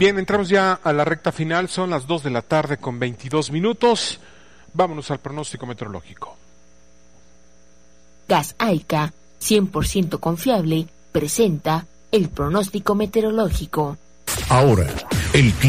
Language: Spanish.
Bien, entramos ya a la recta final, son las 2 de la tarde con 22 minutos. Vámonos al pronóstico meteorológico. Gas Aica, 100% confiable, presenta el pronóstico meteorológico. Ahora, el